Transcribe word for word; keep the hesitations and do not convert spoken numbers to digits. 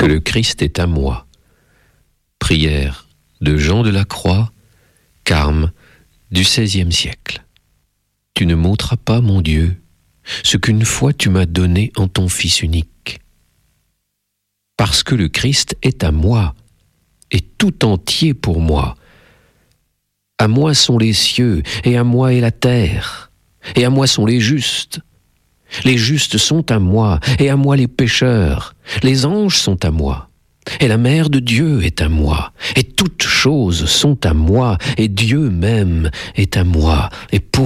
que le Christ est à moi. Prière de Jean de la Croix, Carme du seizième siècle. Tu ne m'ôteras pas, mon Dieu, ce qu'une fois tu m'as donné en ton Fils unique. Parce que le Christ est à moi, et tout entier pour moi. À moi sont les cieux, et à moi est la terre, et à moi sont les justes. Les justes sont à moi, et à moi les pécheurs. Les anges sont à moi, et la mère de Dieu est à moi. Et toutes choses sont à moi, et Dieu même est à moi. Et pour